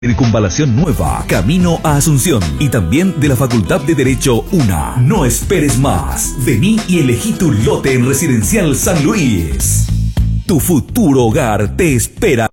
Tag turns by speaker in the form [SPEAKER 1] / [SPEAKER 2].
[SPEAKER 1] Circunvalación Nueva, camino a Asunción, y también de la Facultad de Derecho UNA. No esperes más. Vení y elegí tu lote en Residencial San Luis. Tu futuro hogar te espera.